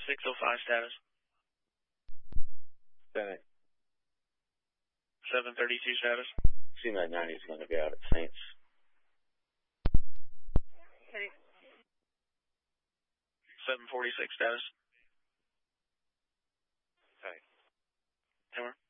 605 status. Senate. 732 status. C-Med 90 is going to be out at Saints. Okay. 746 status. Okay. Hammer.